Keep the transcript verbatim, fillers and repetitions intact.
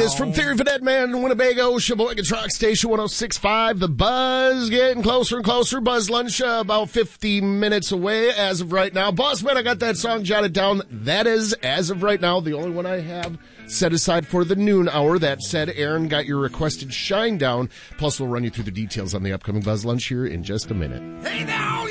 This from Theory for Dead Man, Winnebago, Sheboygan Truck Station one oh six point five. The Buzz getting closer and closer. Buzz Lunch uh, about fifty minutes away as of right now. Boss man, I got that song jotted down. That is, as of right now, the only one I have set aside for the noon hour. That said, Aaron got your requested Shine Down. Plus, we'll run you through the details on the upcoming Buzz Lunch here in just a minute. Hey now!